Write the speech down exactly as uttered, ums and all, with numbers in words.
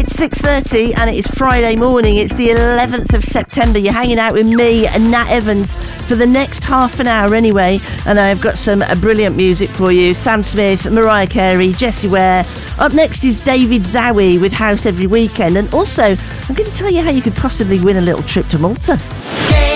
It's six thirty and it is Friday morning. It's the eleventh of September. You're hanging out with me and Nat Evans for the next half an hour anyway. And I've got some uh, brilliant music for you. Sam Smith, Mariah Carey, Jessie Ware. Up next is David Zowie with House Every Weekend. And also, I'm going to tell you how you could possibly win a little trip to Malta.